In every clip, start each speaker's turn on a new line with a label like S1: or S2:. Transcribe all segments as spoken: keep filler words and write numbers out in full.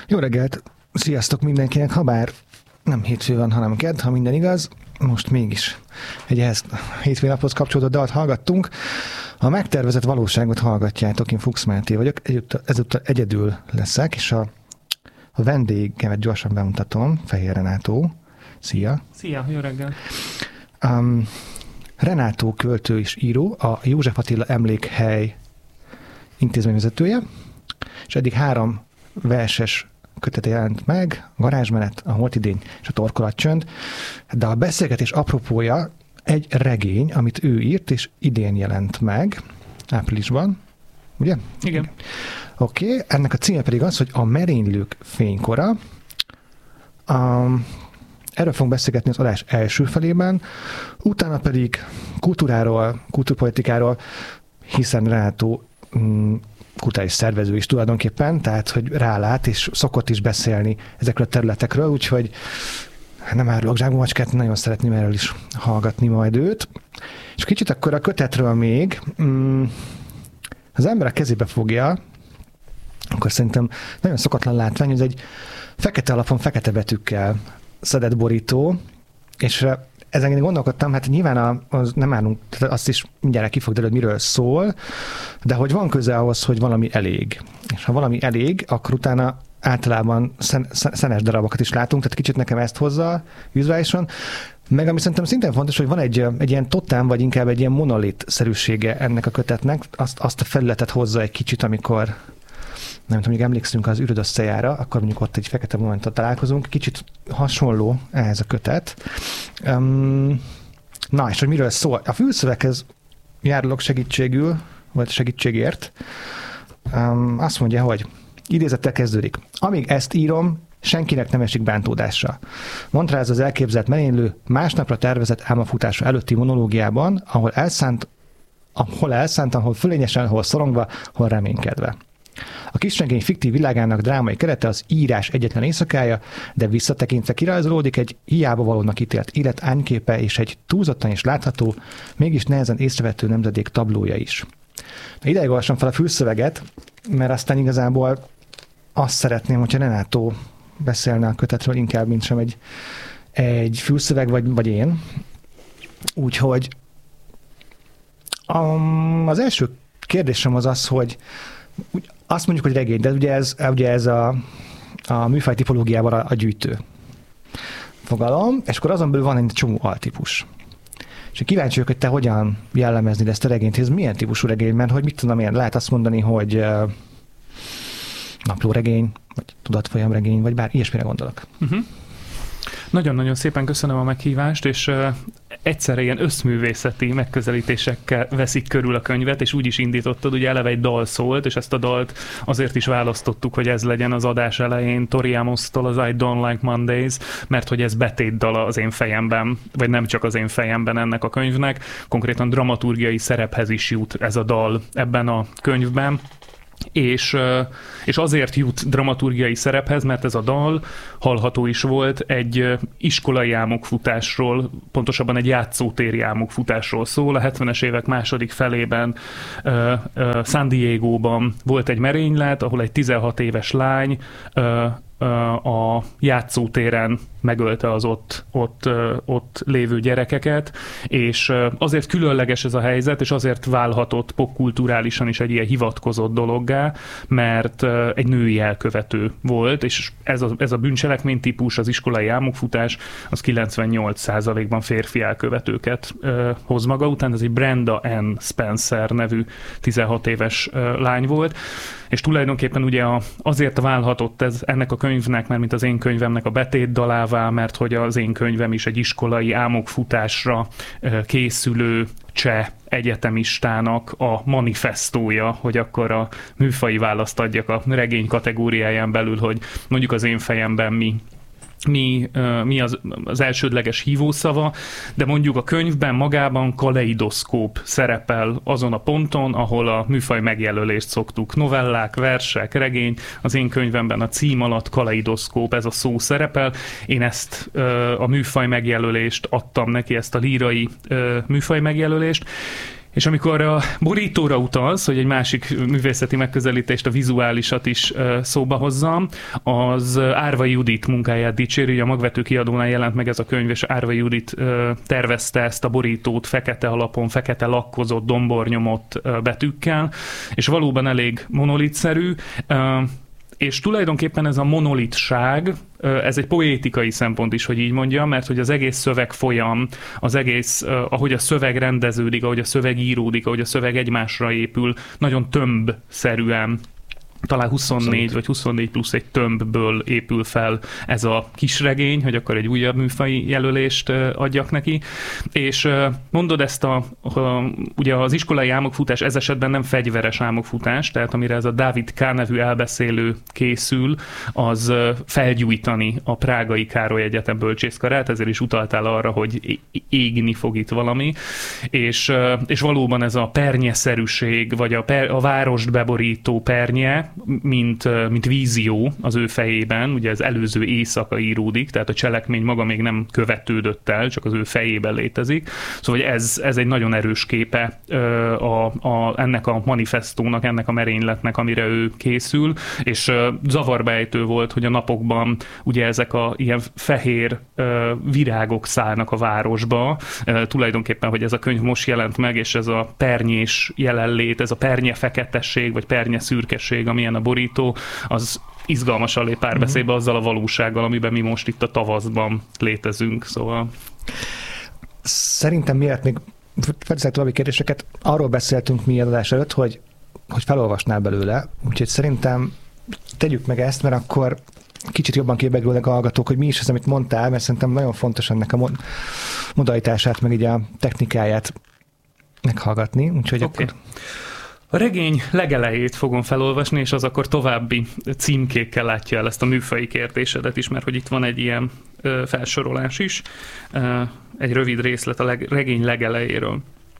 S1: Jó reggelt! Sziasztok mindenkinek! Habár nem hétfő van, hanem kedd, ha minden igaz, most mégis egy ehhez hétfőnaphoz kapcsolódó dalt hallgattunk. A megtervezett valóságot hallgatjátok, én Fuchs Máté vagyok, ezúttal egyedül leszek, és a, a vendégemet gyorsan bemutatom, Fehér Renátó. Szia!
S2: Szia, jó reggel!
S1: Um, Renátó költő és író, a József Attila Emlékhely intézményvezetője, és eddig három verses kötete jelent meg, a Garázsmenet, a Holtidény és a Torkolatcsönd, de a beszélgetés apropója egy regény, amit ő írt, és idén jelent meg, áprilisban, ugye?
S2: Igen.
S1: Oké, okay. Ennek a címe pedig az, hogy A merénylők fénykora. Um, erről fogunk beszélgetni az adás első felében, utána pedig kultúráról, kultúrpolitikáról, hiszen Renátó mm, kulturális szervező is tulajdonképpen, tehát hogy rálát, és szokott is beszélni ezekről a területekről, úgyhogy nem árulok zsákba macskát, nagyon szeretném erről is hallgatni majd őt. És kicsit akkor a kötetről még, mm, az ember a kezébe fogja, akkor szerintem nagyon szokatlan látvány, hogy ez egy fekete alapon, fekete betűkkel szedett borító, és ezen én gondolkodtam, hát nyilván a, az nem állunk, azt is mindjárt ki fog derülni, miről szól, de hogy van köze ahhoz, hogy valami elég. És ha valami elég, akkor utána általában szen, szenes darabokat is látunk, tehát kicsit nekem ezt hozza vizuálisan. Meg ami szerintem szintén fontos, hogy van egy, egy ilyen totám, vagy inkább egy ilyen monolit-szerűsége ennek a kötetnek, azt, azt a felületet hozza egy kicsit, amikor nem tudom, hogy emlékszünk az Üröd összejára, akkor mondjuk ott egy fekete momentot találkozunk, kicsit hasonló ehhez a kötet. Um, na, és hogy miről szól? A fülszöveghez járulok segítségül, vagy segítségért. Um, azt mondja, hogy idézettel kezdődik. Amíg ezt írom, senkinek nem esik bántódásra. Mondta ez az elképzelt merénylő másnapra tervezett álmafutása előtti monológiában, ahol elszánt, ahol elszánt, ahol fölényesen, hol szorongva, hol reménykedve. A kisregény fiktív világának drámai kerete az írás egyetlen éjszakája, de visszatekintve kirajzolódik egy hiába valónak ítélt élet ányképe és egy túlzottan is látható, mégis nehezen észrevehető nemzedék tablója is. Ideig olvasom fel a fülszöveget, mert aztán igazából azt szeretném, hogyha Renátó beszélne a kötetről inkább, mint sem egy, egy fülszöveg, vagy, vagy én. Úgyhogy um, az első kérdésem az az, hogy azt mondjuk, hogy regény, de ugye ez, ugye ez a, a műfaj tipológiával a, a gyűjtő fogalom, és akkor azon belül van egy csomó altípus. És kíváncsi vagyok, hogy te hogyan jellemeznéd ezt a regényt, ez milyen típusú regény, mert hogy mit tudom én, lehet azt mondani, hogy uh, naplóregény, vagy tudatfolyamregény, vagy bár ilyesmire gondolok.
S2: Uh-huh. Nagyon-nagyon szépen köszönöm a meghívást, és uh, egyszerre ilyen összművészeti megközelítésekkel veszik körül a könyvet, és úgy is indítottad, ugye eleve egy dal szólt, és ezt a dalt azért is választottuk, hogy ez legyen az adás elején Tori Amos-tól az I Don't Like Mondays, mert hogy ez betétdala az én fejemben, vagy nem csak az én fejemben ennek a könyvnek, konkrétan dramaturgiai szerephez is jut ez a dal ebben a könyvben. És, és azért jut dramaturgiai szerephez, mert ez a dal hallható is volt egy iskolai álmokfutásról, pontosabban egy játszótéri álmokfutásról szól. A hetvenes évek második felében uh, uh, San Diegóban volt egy merénylet, ahol egy tizenhat éves lány uh, a játszótéren megölte az ott, ott, ott lévő gyerekeket, és azért különleges ez a helyzet, és azért válhatott popkulturálisan is egy ilyen hivatkozott dologgá, mert egy női elkövető volt, és ez a, ez a bűncselekmény típus, az iskolai álmokfutás, az kilencvennyolc százalékban férfi elkövetőket hoz maga után. Ez egy Brenda Ann Spencer nevű tizenhat éves lány volt, és tulajdonképpen ugye azért válhatott ez ennek a könyvnek, mert mint az én könyvemnek a betétdalává, mert hogy az én könyvem is egy iskolai álmokfutásra készülő cseh egyetemistának a manifestója, hogy akkor a műfaji választ adjak a regény kategóriáján belül, hogy mondjuk az én fejemben mi mi, mi az, az elsődleges hívószava, de mondjuk a könyvben magában kaleidoszkóp szerepel azon a ponton, ahol a műfaj megjelölést szoktuk. Novellák, versek, regény, az én könyvemben a cím alatt kaleidoszkóp, ez a szó szerepel. Én ezt a műfaj megjelölést adtam neki, ezt a lírai műfaj megjelölést, És amikor a borítóra utalsz, hogy egy másik művészeti megközelítést, a vizuálisat is szóba hozzam, az Árvai Judit munkáját dicséri, a Magvető Kiadónál jelent meg ez a könyv, és Árvai Judit tervezte ezt a borítót fekete alapon, fekete lakkozott, dombornyomott betűkkel, és valóban elég monolitszerű, és tulajdonképpen ez a monolitság, ez egy poétikai szempont is, hogy így mondjam, mert hogy az egész szöveg folyam, az egész, ahogy a szöveg rendeződik, ahogy a szöveg íródik, ahogy a szöveg egymásra épül, nagyon tömbszerűen, talán huszonnégy vagy huszonnégy plusz egy tömbből épül fel ez a kisregény, hogy akkor egy újabb műfaji jelölést adjak neki. És mondod ezt a, a ugye az iskolai álmokfutás ez esetben nem fegyveres álmokfutás, tehát amire ez a Dávid K. nevű elbeszélő készül, az felgyújtani a prágai Károly Egyetem bölcsészkarát, ezért is utaltál arra, hogy égni fog itt valami, és, és valóban ez a pernyeszerűség, vagy a, per, a várost beborító pernye, mint, mint vízió az ő fejében, ugye az előző éjszaka íródik, tehát a cselekmény maga még nem követődött el, csak az ő fejében létezik. Szóval ez, ez egy nagyon erős képe a, a, ennek a manifestónak, ennek a merényletnek, amire ő készül, és zavarbejtő volt, hogy a napokban ugye ezek a ilyen fehér virágok szállnak a városba, tulajdonképpen, hogy ez a könyv most jelent meg, és ez a pernyés jelenlét, ez a pernye feketesség, vagy pernye szürkesség, amilyen a borító, az izgalmasan lép párbeszédbe azzal a valósággal, amiben mi most itt a tavaszban létezünk, szóval...
S1: Szerintem miért még felteszek további kérdéseket, arról beszéltünk mi adás előtt, hogy, hogy felolvasnál belőle, úgyhogy szerintem tegyük meg ezt, mert akkor kicsit jobban képbe a hallgatók, hogy mi is az, amit mondtál, mert szerintem nagyon fontos ennek a modalitását, meg így a technikáját meghallgatni, úgyhogy okay. Akkor...
S2: A regény legelejét fogom felolvasni, és az akkor további címkékkel látja el ezt a műfaji kérdésedet is, mert hogy itt van egy ilyen ö, felsorolás is, ö, egy rövid részlet a leg, regény legelejéről.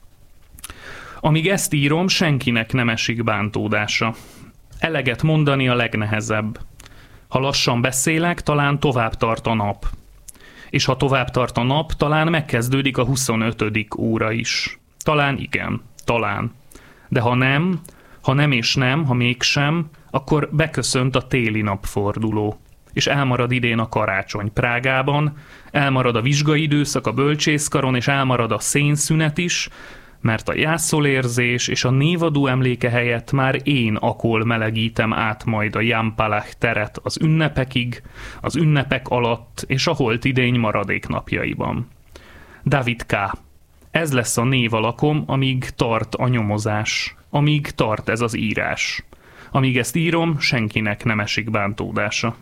S2: Amíg ezt írom, senkinek nem esik bántódása. Eleget mondani a legnehezebb. Ha lassan beszélek, talán tovább tart a nap. És ha tovább tart a nap, talán megkezdődik a huszonötödik óra is. Talán igen, talán. De ha nem, ha nem és nem, ha mégsem, akkor beköszönt a téli napforduló. És elmarad idén a karácsony Prágában, elmarad a vizsgaidőszak a bölcsészkaron, és elmarad a szénszünet is, mert a jászolérzés és a névadó emléke helyett már én akol melegítem át majd a Jan Palach teret az ünnepekig, az ünnepek alatt és a holt idény maradék napjaiban. Dávid K. Ez lesz a névalakom, amíg tart a nyomozás, amíg tart ez az írás. Amíg ezt írom, senkinek nem esik bántódása.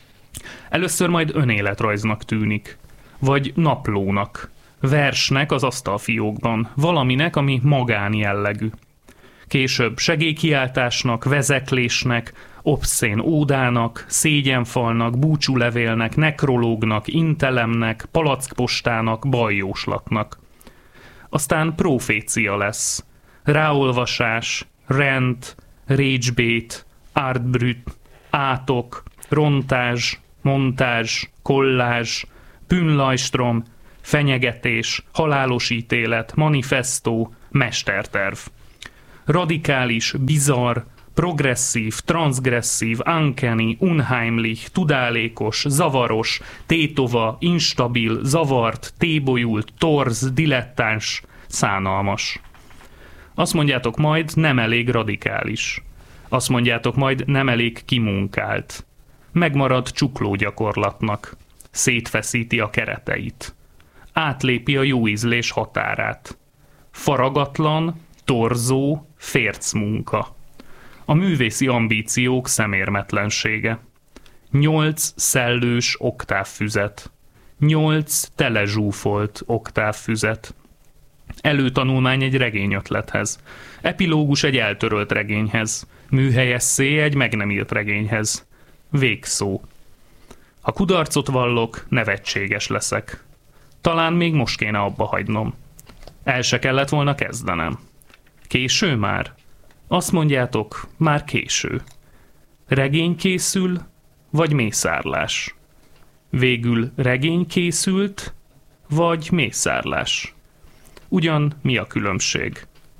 S2: Először majd önéletrajznak tűnik, vagy naplónak, versnek az asztalfiókban, valaminek, ami magán jellegű. Később segélykiáltásnak, vezeklésnek, obszén ódának, szégyenfalnak, búcsúlevélnek, nekrológnak, intelemnek, palackpostának, bajjóslatnak. Aztán profécia lesz. Ráolvasás, rend, récsbét, artbrüt, átok, rontázs, montázs, kollázs, bűnlajstrom, fenyegetés, halálos ítélet, manifestó, mesterterv. Radikális, bizarr, progresszív, transzgresszív, uncanny, unheimlich, tudálékos, zavaros, tétova, instabil, zavart, tébolyult, torz, dilettáns, szánalmas. Azt mondjátok majd, nem elég radikális. Azt mondjátok majd, nem elég kimunkált. Megmarad csuklógyakorlatnak. Szétfeszíti a kereteit. Átlépi a jó ízlés határát. Faragatlan, torzó, fércmunka. A művészi ambíciók szemérmetlensége. Nyolc szellős oktávfüzet. Nyolc telezsúfolt oktávfüzet. Előtanulmány egy regényötlethez. Epilógus egy eltörölt regényhez. Műhelyesszé egy meg nem írt regényhez. Végszó. Ha kudarcot vallok, nevetséges leszek. Talán még most kéne abba hagynom. El se kellett volna kezdenem. Késő már? Azt mondjátok, már késő. Regény készül, vagy mészárlás? Végül regény készült, vagy mészárlás? Ugyan mi a különbség?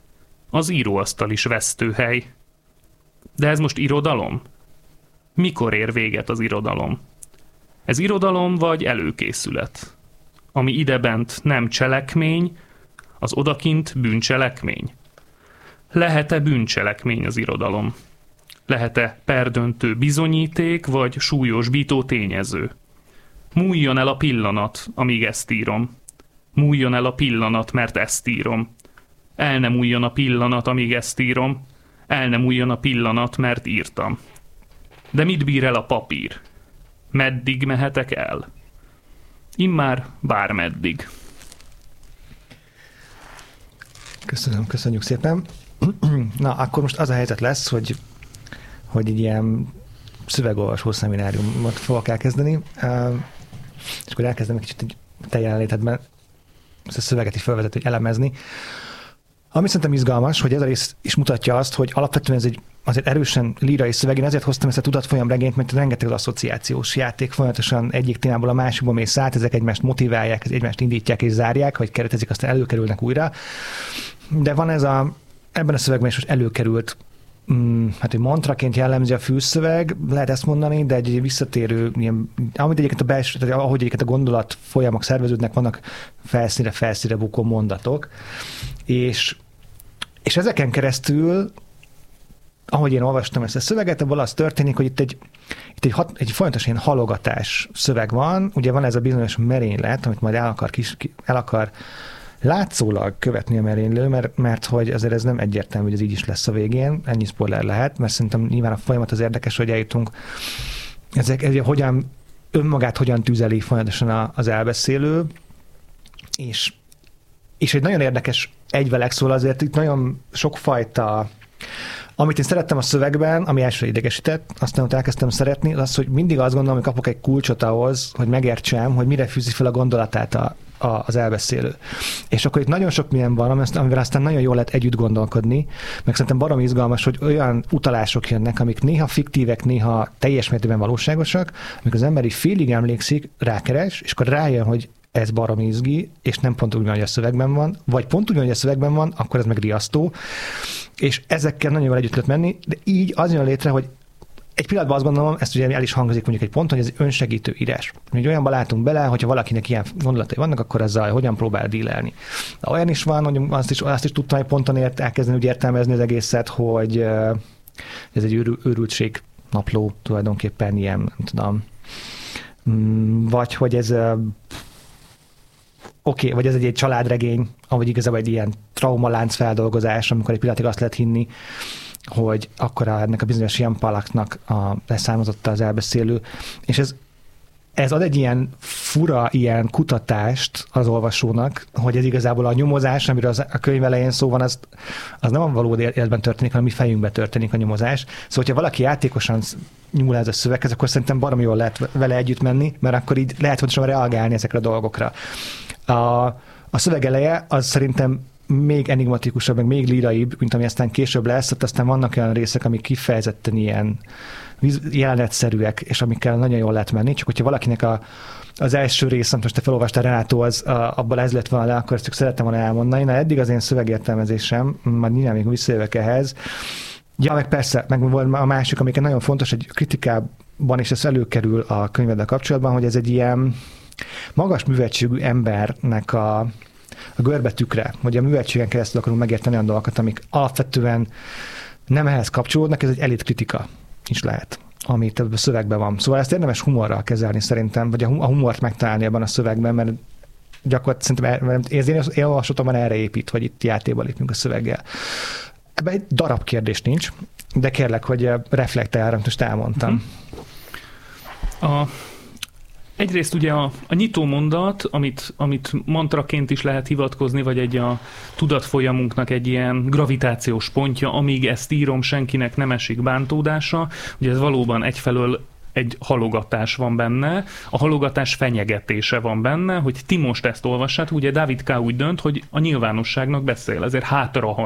S2: Az íróasztal is vesztőhely. De ez most irodalom? Mikor ér véget az irodalom? Ez irodalom vagy előkészület? Ami idebent nem cselekmény, az odakint bűncselekmény. Lehet-e bűncselekmény az irodalom? Lehet-e perdöntő bizonyíték, vagy súlyosbító tényező? Múljon el a pillanat, amíg ezt írom. Múljon el a pillanat, mert ezt írom. El nem múljon a pillanat, amíg ezt írom. El nem múljon a pillanat, mert írtam. De mit bír el a papír? Meddig mehetek el? Immár bármeddig.
S1: Köszönöm, köszönjük szépen. Na, akkor most az a helyzet lesz, hogy, hogy egy ilyen szövegolvasó szemináriumot fogok elkezdeni, és akkor elkezdem egy kicsit te jelenlétedben ezt a szöveget is felvezetni, hogy elemezni. Ami szerintem izgalmas, hogy ez a rész is mutatja azt, hogy alapvetően ez egy azért erősen lírai szöveg. Én ezért hoztam ezt a tudatfolyam regényt, mert rengeteg az asszociációs játék, folyamatosan egyik témából a másikba mész át, ezek egymást motiválják, egymást indítják és zárják, vagy keretezik, aztán előkerülnek újra. De van ez a, ebben a szövegben is most előkerült, mm, hát egy mantraként jellemzi a fülszöveg, lehet ezt mondani, de egy visszatérő, ilyen, amit egyébként a belső, tehát ahogy egyébként a gondolat folyamok szerveződnek, vannak felszínre, felszínre bukó mondatok, és, és ezeken keresztül, ahogy én olvastam ezt a szöveget, abból az történik, hogy itt egy, itt egy, hat, egy folyamatos ilyen halogatás szöveg van, ugye van ez a bizonyos merénylet, amit majd el akar, kis, el akar látszólag követni a merénylő, mert, mert hogy azért ez nem egyértelmű, hogy ez így is lesz a végén, ennyi spoiler lehet, mert szerintem nyilván a folyamat az érdekes, hogy eljutunk, ezek, ez, hogyan, önmagát hogyan tüzeli folyamatosan az elbeszélő, és, és egy nagyon érdekes egyveleg szól, azért itt nagyon sokfajta, amit én szerettem a szövegben, ami elsőre idegesített, aztán ott elkezdtem szeretni, az, hogy mindig azt gondolom, hogy kapok egy kulcsot ahhoz, hogy megértsem, hogy mire fűzi fel a gondolatát a, a, az elbeszélő. És akkor itt nagyon sok milyen van, amivel aztán nagyon jól lehet együtt gondolkodni, meg szerintem baromi izgalmas, hogy olyan utalások jönnek, amik néha fiktívek, néha teljes mértékben valóságosak, amik az ember így félig emlékszik, rákeres, és akkor rájön, hogy ez baromi izgi, és nem pont úgy, hogy a szövegben van, vagy pont úgy, hogy a szövegben van, akkor ez meg riasztó, és ezekkel nagyon jól együtt lehet menni, de így az jön létre, hogy egy pillanatban azt gondolom, ezt ugye el is hangzik mondjuk egy ponton, hogy ez önsegítő írás. Hogy olyanban látunk bele, hogyha valakinek ilyen gondolatai vannak, akkor ezzel hogyan próbál dílelni. De olyan is van, hogy azt is, azt is tudtam egy ponton ért, elkezdeni úgy értelmezni az egészet, hogy ez egy őr, őrültség napló tulajdonképpen ilyen, nem tudom, vagy hogy ez oké, okay, vagy ez egy, egy családregény, ahogy igazából egy ilyen traumalánc feldolgozás, amikor egy pillanatig azt lehet hinni, hogy akkor a, ennek a bizonyos Jan Palachnak a leszármazotta az elbeszélő, és ez, ez ad egy ilyen fura ilyen kutatást az olvasónak, hogy ez igazából a nyomozás, amiről az, a könyv elején szó van, az, az nem a valódi életben történik, hanem a mi fejünkben történik a nyomozás. Szóval, hogyha valaki játékosan nyúl ez a szöveghez, akkor szerintem baromi jól lehet vele együtt menni, mert akkor így lehet pontosan reagálni ezekre a dolgokra. A, a szöveg eleje az szerintem még enigmatikusabb, meg még líraibb, mint ami aztán később lesz, ott aztán vannak olyan részek, amik kifejezetten ilyen jelenetszerűek, és amikkel nagyon jól lehet menni, csak hogyha valakinek a, az első rész, most te felolvastál, Renátó, az, a, abban ez lett volna le, akkor ezt csak szerettem volna elmondani. Na, eddig az én szövegértelmezésem, majd nyilván még visszajövök ehhez. Ja, meg persze, meg volt a másik, amiket nagyon fontos, hogy kritikában is ez előkerül a könyveddel kapcsolatban, hogy ez egy ilyen magas műveltségű embernek a a görbetükre, hogy a műveltségen keresztül akarunk megérteni olyan dolgokat, amik alapvetően nem ehhez kapcsolódnak, ez egy elitkritika is lehet, ami a szövegben van. Szóval ezt érdemes humorral kezelni szerintem, vagy a humort megtalálni ebben a szövegben, mert gyakorlatilag szerintem én, én olvasatomban erre épít, hogy itt játékba lépünk a szöveggel. Ebben egy darab kérdés nincs, de kérlek, hogy reflektálj, amit most elmondtam.
S2: A Egyrészt ugye a, a nyitómondat, amit, amit mantraként is lehet hivatkozni, vagy egy a tudatfolyamunknak egy ilyen gravitációs pontja, amíg ezt írom, senkinek nem esik bántódása. Ugye ez valóban egyfelől egy halogatás van benne, a halogatás fenyegetése van benne, hogy ti most ezt olvassát, ugye Dávid K. úgy dönt, hogy a nyilvánosságnak beszél, ezért hátra hagy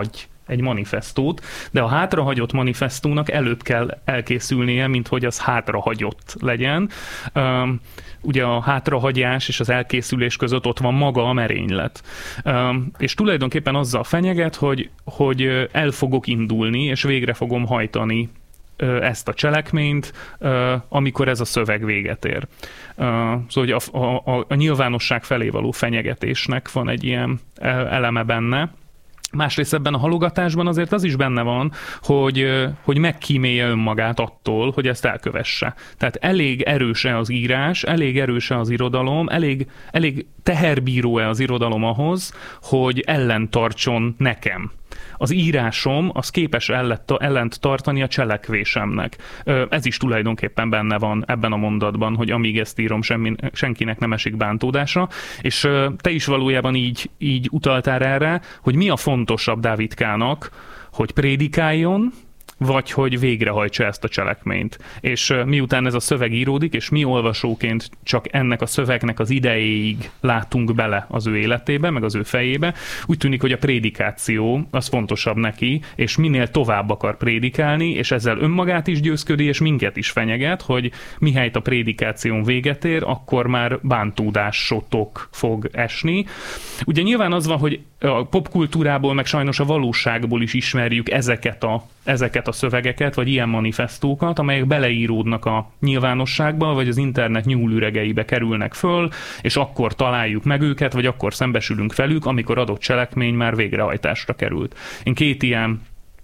S2: egy manifestót, de a hátrahagyott manifestónak előbb kell elkészülnie, mint hogy az hátrahagyott legyen. Um, ugye a hátrahagyás és az elkészülés között ott van maga a merénylet. Um, és tulajdonképpen azzal fenyeget, hogy, hogy el fogok indulni, és végre fogom hajtani ezt a cselekményt, amikor ez a szöveg véget ér. Szóval hogy a, a, a nyilvánosság felé való fenyegetésnek van egy ilyen eleme benne. Másrészt ebben a halogatásban azért az is benne van, hogy, hogy megkímélje önmagát attól, hogy ezt elkövesse. Tehát elég erős-e az írás, elég erős-e az irodalom, elég, elég teherbíró-e az irodalom ahhoz, hogy ellent tartson nekem. Az írásom az képes ellent tartani a cselekvésemnek. Ez is tulajdonképpen benne van ebben a mondatban, hogy amíg ezt írom, semmi, senkinek nem esik bántódásra, és te is valójában így, így utaltál erre, hogy mi a fontosabb Dávidkának, hogy prédikáljon, vagy hogy végrehajtsa ezt a cselekményt. És miután ez a szöveg íródik, és mi olvasóként csak ennek a szövegnek az idejéig látunk bele az ő életébe, meg az ő fejébe, úgy tűnik, hogy a prédikáció az fontosabb neki, és minél tovább akar prédikálni, és ezzel önmagát is győzködi, és minket is fenyeget, hogy mihelyt a prédikáción véget ér, akkor már bántódásotok fog esni. Ugye nyilván az van, hogy a popkultúrából, meg sajnos a valóságból is ismerjük ezeket a, ezeket a szövegeket, vagy ilyen manifestókat, amelyek beleíródnak a nyilvánosságba, vagy az internet nyúlüregeibe kerülnek föl, és akkor találjuk meg őket, vagy akkor szembesülünk velük, amikor adott cselekmény már végrehajtásra került. Én két ilyen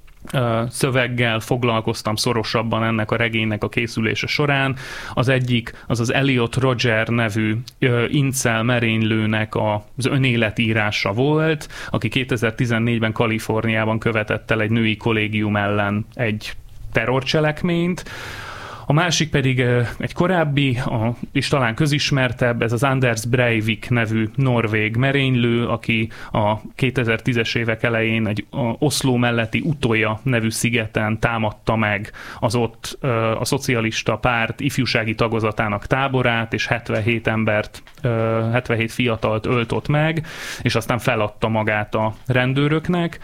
S2: szöveggel foglalkoztam szorosabban ennek a regénynek a készülése során. Az egyik az az Elliot Rodger nevű incel merénylőnek az önéletírása volt, aki kétezer-tizennégyben Kaliforniában követett el egy női kollégium ellen egy terrorcselekményt. A másik pedig egy korábbi, a, és talán közismertebb, ez az Anders Breivik nevű norvég merénylő, aki a kétezer-tízes évek elején egy Oszló melletti Utøya nevű szigeten támadta meg az ott a szocialista párt ifjúsági tagozatának táborát, és hetvenhét embert, hetvenhét fiatalt ölt ott meg, és aztán feladta magát a rendőröknek.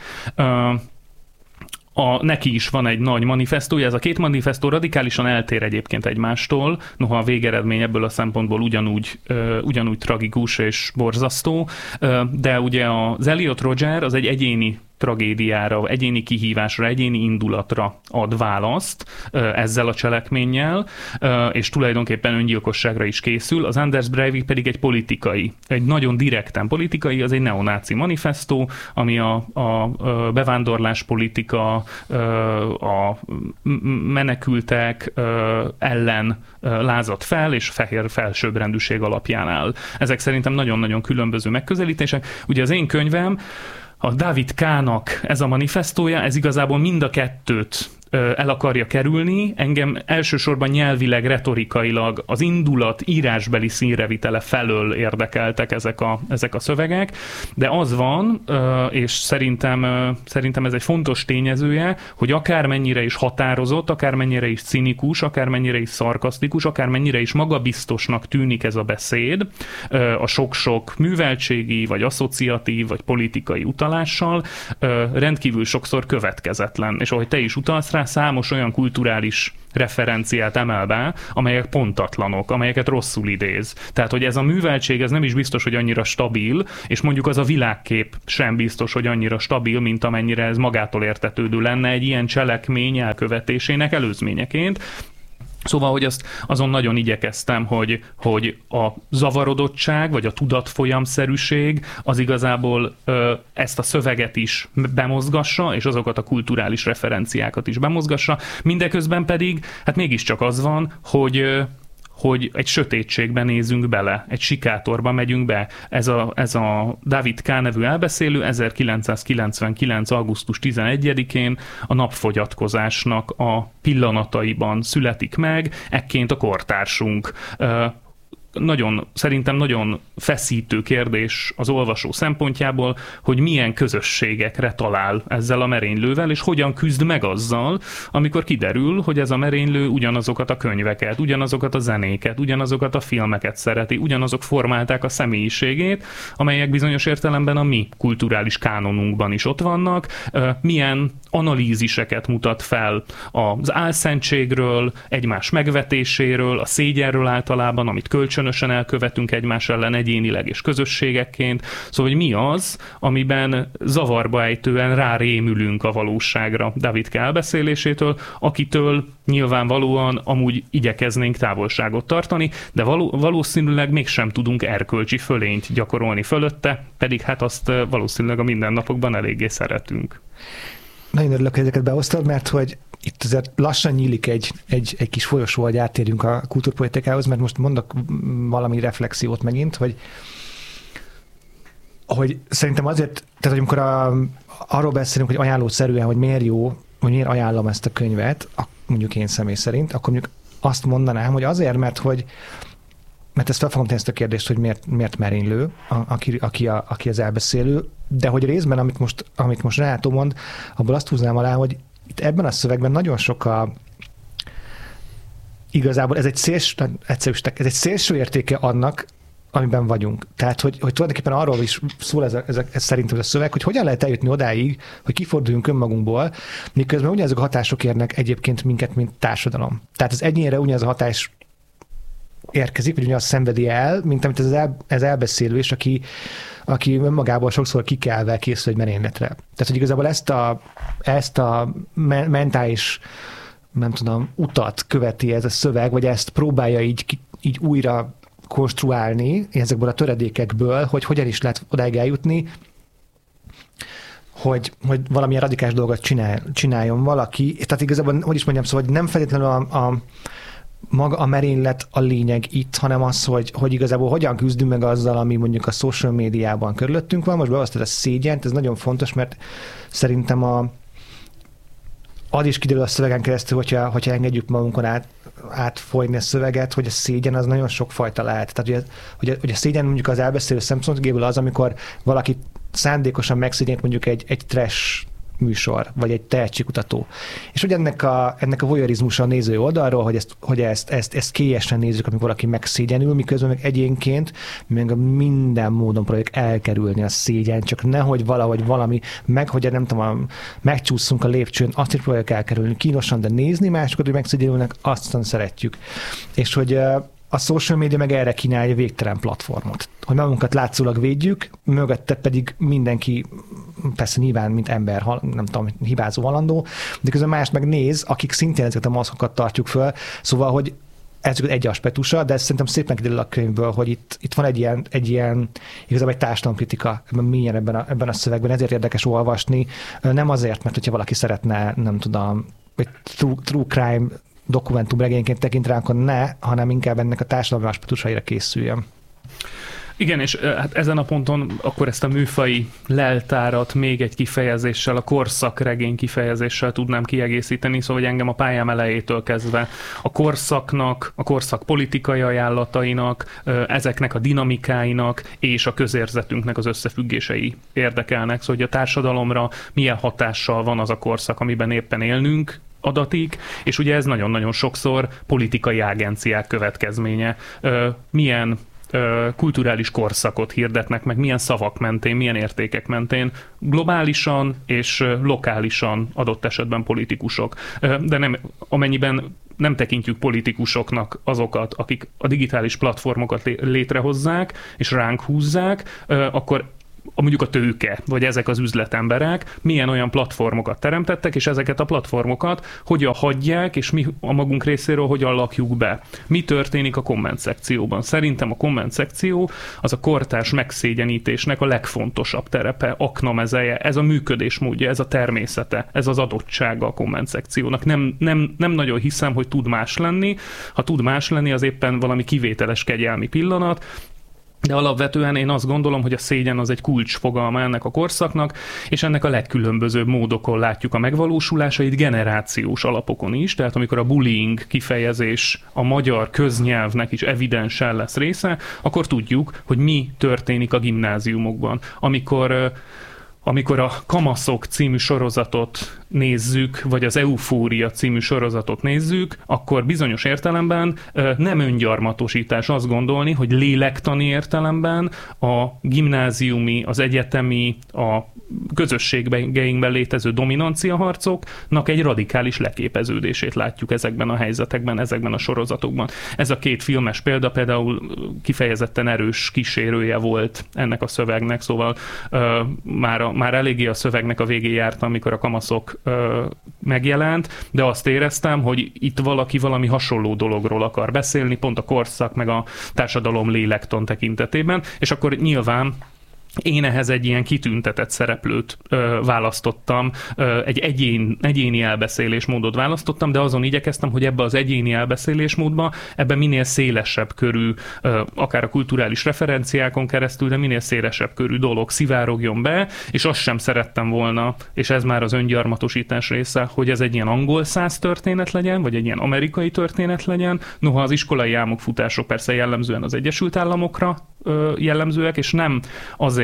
S2: A, neki is van egy nagy manifestója, ez a két manifestó radikálisan eltér egyébként egymástól, noha a végeredmény ebből a szempontból ugyanúgy, uh, ugyanúgy tragikus és borzasztó, uh, de ugye az Elliot Rodger az egy egyéni tragédiára, egyéni kihívásra, egyéni indulatra ad választ ezzel a cselekménnyel, és tulajdonképpen öngyilkosságra is készül. Az Anders Breivik pedig egy politikai, egy nagyon direkten politikai, az egy neonáci manifestó, ami a, a bevándorláspolitika, a menekültek ellen lázadt fel, és fehér felsőbbrendűség alapján áll. Ezek szerintem nagyon-nagyon különböző megközelítések. Ugye az én könyvem, a Dávid K-nak ez a manifestója, ez igazából mind a kettőt el akarja kerülni. Engem elsősorban nyelvileg, retorikailag az indulat írásbeli színrevitele felől érdekeltek ezek a, ezek a szövegek, de az van, és szerintem, szerintem ez egy fontos tényezője, hogy akármennyire is határozott, akármennyire is cinikus, akármennyire is szarkasztikus, akármennyire is magabiztosnak tűnik ez a beszéd, a sok-sok műveltségi, vagy asszociatív, vagy politikai utalással, rendkívül sokszor következetlen. És ahogy te is utalsz rá, számos olyan kulturális referenciát emel be, amelyek pontatlanok, amelyeket rosszul idéz. Tehát, hogy ez a műveltség, ez nem is biztos, hogy annyira stabil, és mondjuk az a világkép sem biztos, hogy annyira stabil, mint amennyire ez magától értetődő lenne egy ilyen cselekmény elkövetésének előzményeként. Szóval, hogy azt azon nagyon igyekeztem, hogy, hogy a zavarodottság, vagy a tudatfolyamszerűség az igazából ö, ezt a szöveget is bemozgassa, és azokat a kulturális referenciákat is bemozgassa. Mindeközben pedig, hát mégiscsak az van, hogy ö, hogy egy sötétségben nézünk bele, egy sikátorba megyünk be. Ez a, ez a Dávid K. nevű elbeszélő ezerkilencszázkilencvenkilenc. augusztus tizenegyedikén a napfogyatkozásnak a pillanataiban születik meg, ekként a kortársunk. nagyon, szerintem nagyon feszítő kérdés az olvasó szempontjából, hogy milyen közösségekre talál ezzel a merénylővel, és hogyan küzd meg azzal, amikor kiderül, hogy ez a merénylő ugyanazokat a könyveket, ugyanazokat a zenéket, ugyanazokat a filmeket szereti, ugyanazok formálták a személyiségét, amelyek bizonyos értelemben a mi kulturális kánonunkban is ott vannak, milyen analíziseket mutat fel az álszentségről, egymás megvetéséről, a szégyenről általában, amit kölcsönösen elkövetünk egymás ellen egyénileg és közösségekként. Szóval, hogy mi az, amiben zavarba ejtően rárémülünk a valóságra Davidke elbeszélésétől, akitől nyilvánvalóan amúgy igyekeznénk távolságot tartani, de való, valószínűleg mégsem tudunk erkölcsi fölényt gyakorolni fölötte, pedig hát azt valószínűleg a mindennapokban eléggé szeretünk.
S1: Nagyon örülök, hogy ezeket behoztad, mert hogy itt azért lassan nyílik egy, egy, egy kis folyosó, hogy áttérjünk a kultúrpolitikához, mert most mondok valami reflexiót megint, hogy, hogy szerintem azért, tehát hogy amikor a, arról beszélünk, hogy ajánlószerűen, hogy miért jó, hogy miért ajánlom ezt a könyvet, mondjuk én személy szerint, akkor mondjuk azt mondanám, hogy azért, mert hogy mert ezt fel fogom tenni ezt a kérdést, hogy miért, miért merénylő, a, aki, aki, a, aki az elbeszélő, de hogy részben, amit most, amit most Renátó mond, abból azt húznám alá, hogy itt ebben a szövegben nagyon sok a igazából ez egy szélső, egyszerűsítek, ez egy szélső értéke annak, amiben vagyunk. Tehát, hogy, hogy tulajdonképpen arról is szól ez, a, ez, a, ez szerintem a szöveg, hogy hogyan lehet eljutni odáig, hogy kiforduljunk önmagunkból, miközben ugyanazok a hatások érnek egyébként minket, mint társadalom. Tehát az egyénre ugyanaz a hatás érkezik, vagy ugyanaz szenvedi el, mint amit ez, el, ez elbeszélő, és aki, aki önmagából sokszor kikelve készül egy merényletre. Tehát, hogy igazából ezt a, ezt a mentális, nem tudom, utat követi ez a szöveg, vagy ezt próbálja így, így újra konstruálni ezekből a töredékekből, hogy hogyan is lehet odáig eljutni, hogy, hogy valamilyen radikális dolgot csinál, csináljon valaki. Tehát igazából, hogy is mondjam, szóval, hogy nem feltétlenül a, a maga a merénylet a lényeg itt, hanem az, hogy, hogy igazából hogyan küzdünk meg azzal, ami mondjuk a social médiában körülöttünk van. Most behoztad a szégyent, ez nagyon fontos, mert szerintem a, az is kiderül a szövegen keresztül, hogyha, hogyha engedjük magunkon át, átfolyni a szöveget, hogy a szégyen az nagyon sokfajta lehet. Tehát, hogy a, hogy a, hogy a szégyen mondjuk az elbeszélő szemszögéből az, amikor valaki szándékosan megszégyenít mondjuk egy, egy trash műsor, vagy egy tehetségkutató. És hogy ennek a, ennek a voyeurizmusa a néző oldalról, hogy ezt, hogy ezt, ezt, ezt kélyesen nézzük, amikor valaki megszégyenül, miközben meg egyénként meg minden módon próbáljuk elkerülni a szégyen, csak nehogy valahogy valami, meg hogy nem tudom, megcsúszunk a lépcsőn, azt is próbáljuk elkerülni kínosan, de nézni másokat, hogy megszégyenülnek, azt szeretjük. És hogy a social media meg erre kínálja végtelen platformot. Hogy magunkat látszólag védjük, mögötte pedig mindenki, persze nyilván, mint ember, nem tudom, hibázó halandó, de közben más meg néz, akik szintén ezeket a maszkokat tartjuk föl. Szóval, hogy ez egy aspektusa, de szerintem szépen kiderül a könyvből, hogy itt, itt van egy ilyen, egy ilyen igazából egy társadalomkritika ebben, milyen ebben a, ebben a szövegben, ezért érdekes olvasni. Nem azért, mert hogyha valaki szeretne, nem tudom, egy true, true crime dokumentumregényként tekint rá, akkor ne, hanem inkább ennek a társadalmi aspektusaira készüljön.
S2: Igen, és hát ezen a ponton akkor ezt a műfai leltárat még egy kifejezéssel, a korszakregény kifejezéssel tudnám kiegészíteni, szóval hogy engem a pályám elejétől kezdve a korszaknak, a korszak politikai ajánlatainak, ezeknek a dinamikáinak és a közérzetünknek az összefüggései érdekelnek, szóval hogy a társadalomra milyen hatással van az a korszak, amiben éppen élnünk, adatik, és ugye ez nagyon-nagyon sokszor politikai agenciák következménye. Milyen kulturális korszakot hirdetnek meg, milyen szavak mentén, milyen értékek mentén, globálisan és lokálisan adott esetben politikusok. De nem, amennyiben nem tekintjük politikusoknak azokat, akik a digitális platformokat létrehozzák és ránk húzzák, akkor mondjuk a tőke, vagy ezek az üzletemberek milyen olyan platformokat teremtettek, és ezeket a platformokat hogyan hagyják, és mi a magunk részéről hogyan lakjuk be. Mi történik a komment szekcióban? Szerintem a komment szekció az a kortárs megszégyenítésnek a legfontosabb terepe, aknamezeje, ez a működésmódja, ez a természete, ez az adottsága a komment szekciónak. Nem, nem, nem nagyon hiszem, hogy tud más lenni. Ha tud más lenni, az éppen valami kivételes kegyelmi pillanat, De alapvetően én azt gondolom, hogy a szégyen az egy kulcsfogalma ennek a korszaknak, és ennek a legkülönbözőbb módokon látjuk a megvalósulásait, generációs alapokon is, tehát amikor a bullying kifejezés a magyar köznyelvnek is evidensen lesz része, akkor tudjuk, hogy mi történik a gimnáziumokban. Amikor Amikor a Kamaszok című sorozatot nézzük, vagy az Eufória című sorozatot nézzük, akkor bizonyos értelemben nem öngyarmatosítás azt gondolni, hogy lélektani értelemben a gimnáziumi, az egyetemi, a közösségeinkben létező dominanciaharcoknak egy radikális leképeződését látjuk ezekben a helyzetekben, ezekben a sorozatokban. Ez a két filmes példa például kifejezetten erős kísérője volt ennek a szövegnek, szóval uh, már, a, már eléggé a szövegnek a végén jártam, amikor a Kamaszok uh, megjelent, de azt éreztem, hogy itt valaki valami hasonló dologról akar beszélni, pont a korszak meg a társadalom lélektan tekintetében, és akkor nyilván én ehhez egy ilyen kitüntetett szereplőt ö, választottam, ö, egy egyén, egyéni elbeszélésmódot választottam, de azon igyekeztem, hogy ebbe az egyéni elbeszélésmódba, ebbe minél szélesebb körű, ö, akár a kulturális referenciákon keresztül, de minél szélesebb körű dolog szivárogjon be, és azt sem szerettem volna, és ez már az öngyarmatosítás része, hogy ez egy ilyen angol száz történet legyen, vagy egy ilyen amerikai történet legyen, noha az iskolai álmokfutások persze jellemzően az Egyesült Államokra ö, jellemzőek, és nem azért,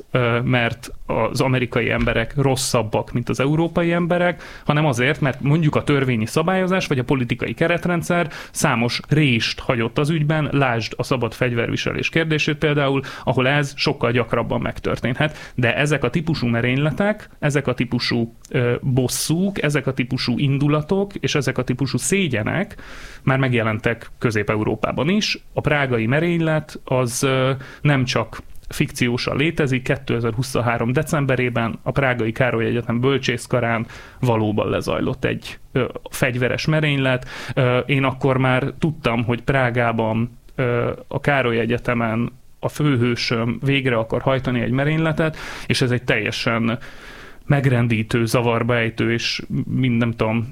S2: mert az amerikai emberek rosszabbak, mint az európai emberek, hanem azért, mert mondjuk a törvényi szabályozás vagy a politikai keretrendszer számos rést hagyott az ügyben, lásd a szabad fegyverviselés kérdését például, ahol ez sokkal gyakrabban megtörténhet. De ezek a típusú merényletek, ezek a típusú ö, bosszúk, ezek a típusú indulatok és ezek a típusú szégyenek már megjelentek Közép-Európában is. A prágai merénylet az ö, nem csak fikciósan létezik, kétezer-huszonhárom decemberében a Prágai Károly Egyetem bölcsészkarán valóban lezajlott egy ö, fegyveres merénylet. Ö, én akkor már tudtam, hogy Prágában ö, a Károly Egyetemen a főhősöm végre akar hajtani egy merényletet, és ez egy teljesen megrendítő, zavarba ejtő, és mind nem tudom,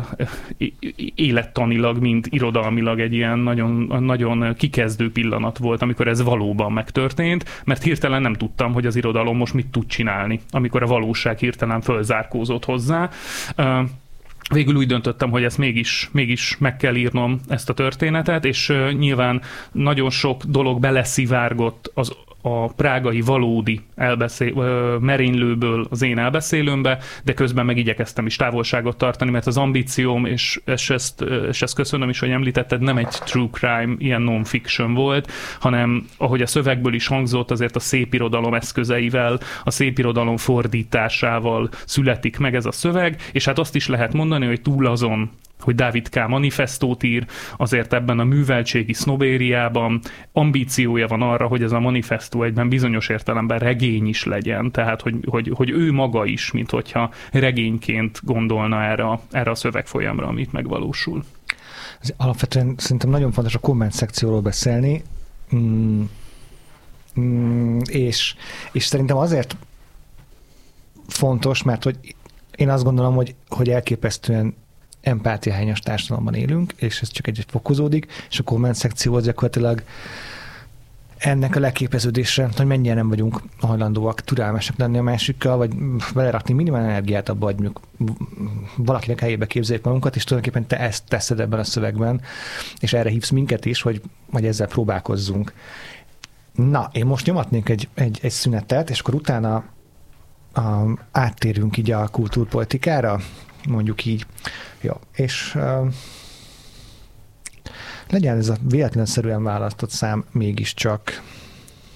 S2: élettanilag, mind irodalmilag egy ilyen nagyon, nagyon kikezdő pillanat volt, amikor ez valóban megtörtént, mert hirtelen nem tudtam, hogy az irodalom most mit tud csinálni, amikor a valóság hirtelen fölzárkózott hozzá. Végül úgy döntöttem, hogy ezt mégis, mégis meg kell írnom, ezt a történetet, és nyilván nagyon sok dolog beleszivárgott az a prágai valódi elbeszél, merénylőből az én elbeszélőmbe, de közben meg igyekeztem is távolságot tartani, mert az ambícióm, és, és, ezt, és ezt köszönöm is, hogy említetted, nem egy true crime, ilyen non-fiction volt, hanem ahogy a szövegből is hangzott, azért a szépirodalom eszközeivel, a szépirodalom fordításával születik meg ez a szöveg, és hát azt is lehet mondani, hogy túl azon, hogy Dávid K. manifestót ír, azért ebben a műveltségi sznobériában ambíciója van arra, hogy ez a manifestó egyben bizonyos értelemben regény is legyen, tehát hogy, hogy, hogy ő maga is, mint hogyha regényként gondolna erre a, erre a szövegfolyamra, amit megvalósul.
S1: Ez alapvetően szerintem nagyon fontos a komment szekcióról beszélni, mm, mm, és, és szerintem azért fontos, mert hogy én azt gondolom, hogy, hogy elképesztően empátiahányos társadalomban élünk, és ez csak egy fokozódik, és a komment szekció az gyakorlatilag ennek a leképeződésre, hogy mennyire nem vagyunk hajlandóak türelmesek lenni a másikkal, vagy belerakni minimál energiát abba, hogy mondjuk valakinek helyébe képzeljük magunkat, és tulajdonképpen te ezt teszed ebben a szövegben, és erre hívsz minket is, hogy, hogy ezzel próbálkozzunk. Na, én most nyomatnék egy, egy, egy szünetet, és akkor utána um, áttérünk így a kultúrpolitikára, mondjuk így. Jó, és uh, legyen ez a véletlenszerűen választott szám mégiscsak